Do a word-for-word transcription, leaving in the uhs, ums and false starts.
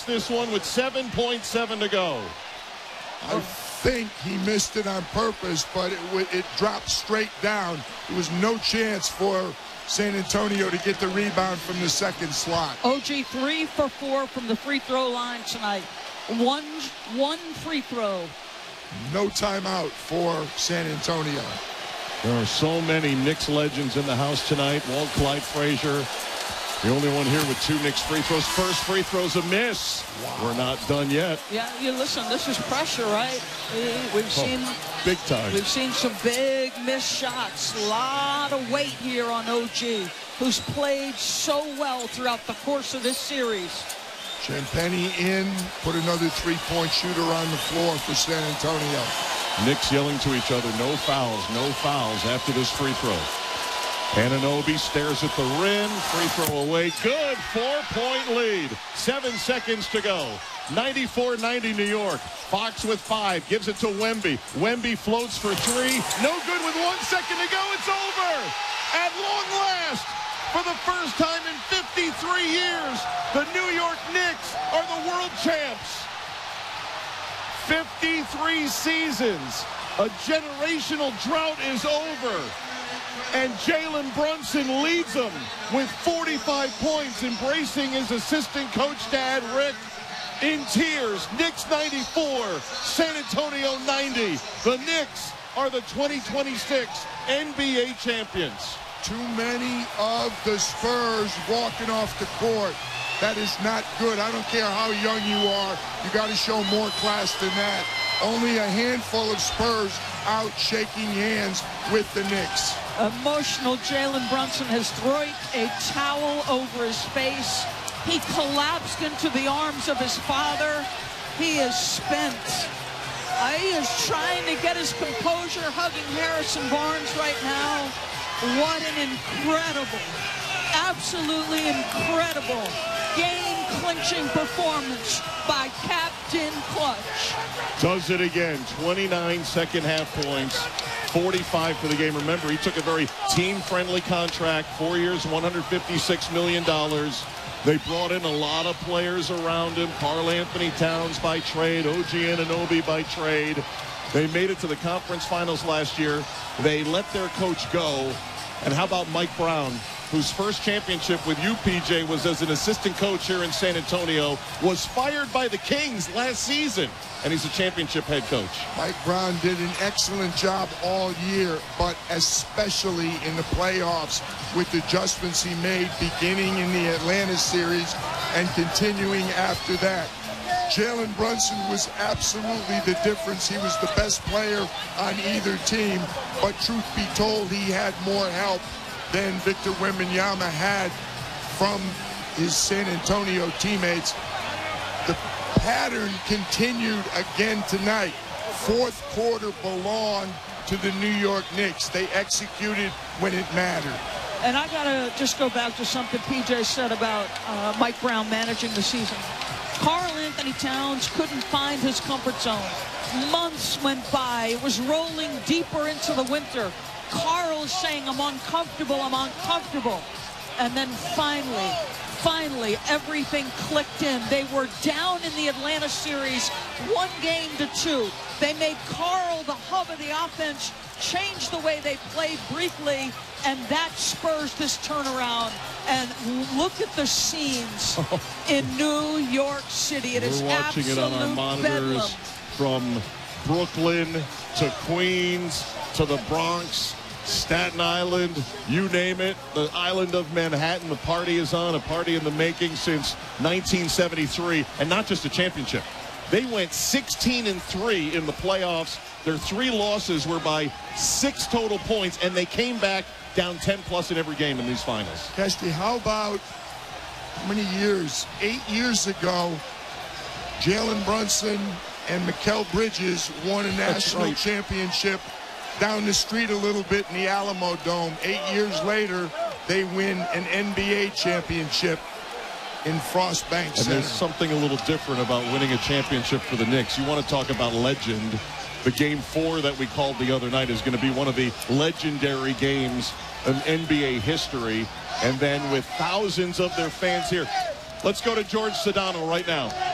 missed this one with seven point seven to go. I think he missed it on purpose, but it, it dropped straight down. There was no chance for San Antonio to get the rebound from the second slot. O G three for four from the free throw line tonight. One, one free throw. No timeout for San Antonio. There are so many Knicks legends in the house tonight. Walt Clyde Frazier, the only one here with two Knicks free throws. First free throw's a miss. Wow. We're not done yet. Yeah, you listen, this is pressure, right? We've seen oh, big time. We've seen some big missed shots. A lot of weight here on O G, who's played so well throughout the course of this series. Champagny in, put another three-point shooter on the floor for San Antonio. Knicks yelling to each other, no fouls, no fouls after this free throw. Anunoby stares at the rim, free throw away, good, four-point lead. Seven seconds to go. ninety-four ninety New York. Fox with five, gives it to Wemby. Wemby floats for three, no good with one second to go, it's over. At long last, for the first time in fifty-three years, the New York Knicks are the world champs. fifty-three seasons, a generational drought is over. And Jalen Brunson leads them with forty-five points, embracing his assistant coach dad, Rick, in tears. Knicks ninety-four, San Antonio ninety. The Knicks are the twenty twenty-six N B A champions. Too many of the Spurs walking off the court. That is not good. I don't care how young you are. You got to show more class than that. Only a handful of Spurs out shaking hands with the Knicks. Emotional Jalen Brunson has thrown a towel over his face. He collapsed into the arms of his father. He is spent. Uh, he is trying to get his composure, hugging Harrison Barnes right now. What an incredible, absolutely incredible game-clinching performance by Captain Clutch. Does it again. twenty-nine second half points, forty-five for the game. Remember, he took a very team-friendly contract, four years, one hundred fifty-six million dollars. They brought in a lot of players around him. Karl Anthony Towns by trade, O G Anunoby by trade. They made it to the conference finals last year. They let their coach go. And how about Mike Brown, whose first championship with U P J was as an assistant coach here in San Antonio, was fired by the Kings last season, and he's a championship head coach. Mike Brown did an excellent job all year, but especially in the playoffs with the adjustments he made beginning in the Atlanta series and continuing after that. Jalen Brunson was absolutely the difference. He was the best player on either team, but truth be told, he had more help than Victor Wembanyama had from his San Antonio teammates. The pattern continued again tonight. Fourth quarter belonged to the New York Knicks. They executed when it mattered. And I got to just go back to something P J said about uh, Mike Brown managing the season. Karl Anthony Towns couldn't find his comfort zone. Months went by. It was rolling deeper into the winter. Karl is saying, I'm uncomfortable, I'm uncomfortable. And then finally, finally, everything clicked in. They were down in the Atlanta series, one game to two. They made Karl the hub of the offense, changed the way they played briefly, and that spurs this turnaround. And look at the scenes in New York City. It We're is watching it on our monitors bedlam. From Brooklyn to Queens to the Bronx, Staten Island, you name it, the island of Manhattan. The party is on, a party in the making since nineteen seventy-three, and not just a championship. They went sixteen and three in the playoffs. Their three losses were by six total points, and they came back down ten plus in every game in these finals. Kesty, how about how many years? Eight years ago, Jalen Brunson and Mikal Bridges won a national right. championship down the street a little bit in the Alamo Dome. Eight years later, they win an N B A championship in Frost Bank And Center. there's something a little different about winning a championship for the Knicks. You want to talk about legend. The game four that we called the other night is going to be one of the legendary games in N B A history. And then with thousands of their fans here. Let's go to George Sedano right now.